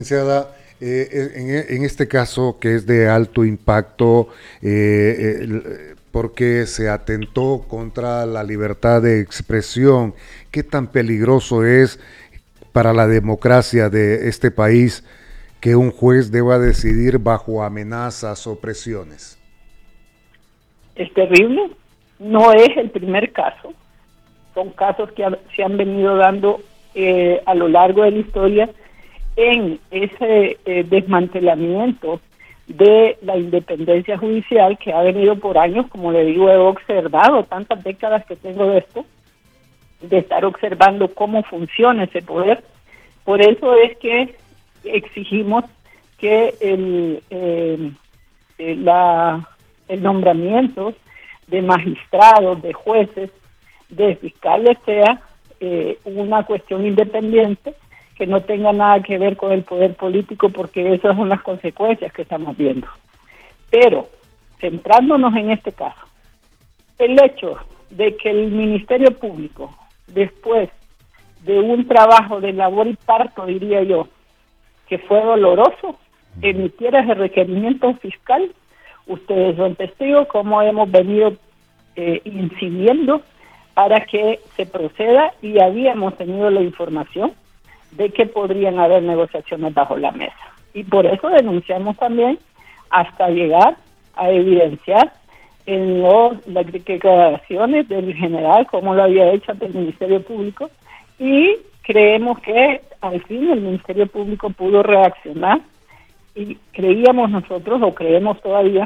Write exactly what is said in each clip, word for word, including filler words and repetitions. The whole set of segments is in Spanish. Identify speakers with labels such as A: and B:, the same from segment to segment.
A: Licenciada, eh, en, en este caso que es de alto impacto, eh, el- porque se atentó contra la libertad de expresión, ¿qué tan peligroso es para la democracia de este país que un juez deba decidir bajo amenazas o presiones?
B: Es terrible, no es el primer caso, son casos que ha- se han venido dando eh, a lo largo de la historia en ese eh, desmantelamiento de la independencia judicial que ha venido por años. Como le digo, he observado tantas décadas que tengo de esto, de estar observando cómo funciona ese poder. Por eso es que exigimos que el, eh, eh, la, el nombramiento de magistrados, de jueces, de fiscales sea eh, una cuestión independiente, que no tenga nada que ver con el poder político, porque esas son las consecuencias que estamos viendo. Pero, centrándonos en este caso, el hecho de que el Ministerio Público, después de un trabajo de labor y parto, diría yo, que fue doloroso, emitiera ese requerimiento fiscal, ustedes son testigos cómo hemos venido eh, incidiendo para que se proceda, y habíamos tenido la información de que podrían haber negociaciones bajo la mesa. Y por eso denunciamos también hasta llegar a evidenciar en los, las declaraciones del general, como lo había hecho ante el Ministerio Público, y creemos que al fin el Ministerio Público pudo reaccionar, y creíamos nosotros, o creemos todavía,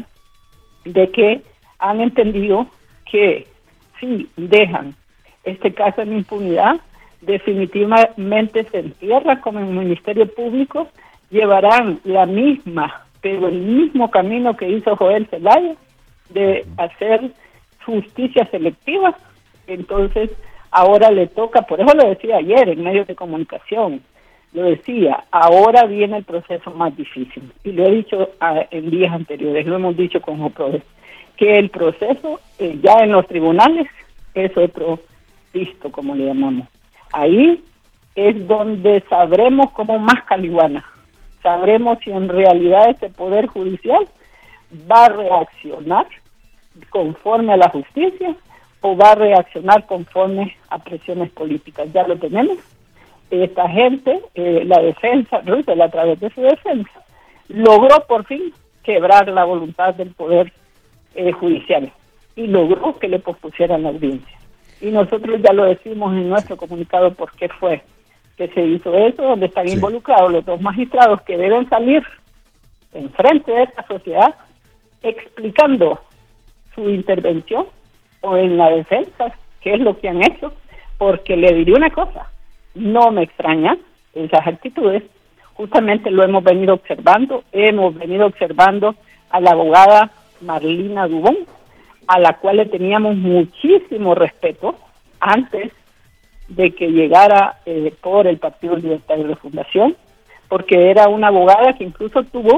B: de que han entendido que si dejan este caso en impunidad, definitivamente se entierra con el Ministerio Público, llevarán la misma, pero el mismo camino que hizo Joel Zelaya, de hacer justicia selectiva. Entonces, ahora le toca, por eso lo decía ayer en medios de comunicación, lo decía, ahora viene el proceso más difícil. Y lo he dicho a, en días anteriores, lo hemos dicho con Joprode, que el proceso eh, ya en los tribunales es otro visto, como le llamamos. Ahí es donde sabremos como más caliguana, sabremos si en realidad este Poder Judicial va a reaccionar conforme a la justicia o va a reaccionar conforme a presiones políticas. Ya lo tenemos. Esta gente, eh, la defensa, Russell, a través de su defensa, logró por fin quebrar la voluntad del Poder eh, Judicial y logró que le pospusieran la audiencia. Y nosotros ya lo decimos en nuestro comunicado por qué fue que se hizo eso, donde están
A: Sí.
B: involucrados los dos magistrados que deben salir en frente de esta sociedad explicando su intervención o en la defensa, qué es lo que han hecho, porque le diré una cosa, no me extraña esas actitudes, justamente lo hemos venido observando, hemos venido observando a la abogada Marlina Dubón, a la cual le teníamos muchísimo respeto antes de que llegara eh, por el Partido Libertad y Refundación, porque era una abogada que incluso tuvo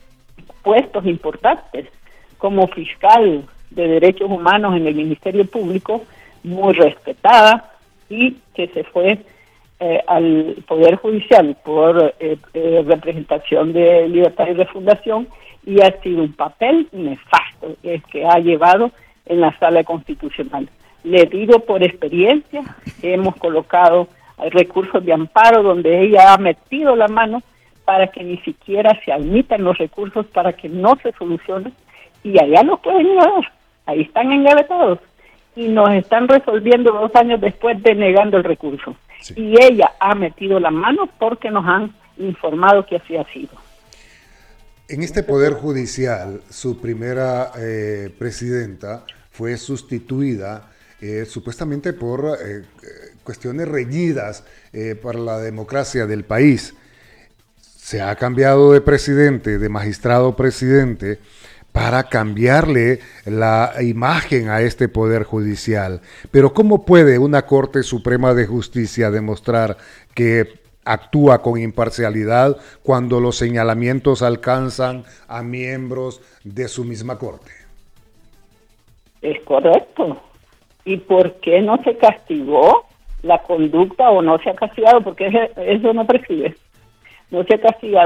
B: puestos importantes como fiscal de derechos humanos en el Ministerio Público, muy respetada, y que se fue eh, al Poder Judicial por eh, eh, representación de Libertad y Refundación, y ha sido un papel nefasto el que ha llevado en la Sala Constitucional. Le digo por experiencia, hemos colocado recursos de amparo donde ella ha metido la mano para que ni siquiera se admitan los recursos, para que no se solucione, y allá nos pueden ir a dar, ahí están engavetados, y nos están resolviendo dos años después denegando el recurso. Sí. Y ella ha metido la mano porque nos han informado que así ha sido.
A: En este Poder Judicial, su primera eh, presidenta fue sustituida eh, supuestamente por eh, cuestiones reñidas eh, para la democracia del país. Se ha cambiado de presidente, de magistrado presidente, para cambiarle la imagen a este Poder Judicial. Pero ¿cómo puede una Corte Suprema de Justicia demostrar que actúa con imparcialidad cuando los señalamientos alcanzan a miembros de su misma Corte?
B: Es correcto. ¿Y por qué no se castigó la conducta o no se ha castigado? Porque eso no prescribe. no se ha castigado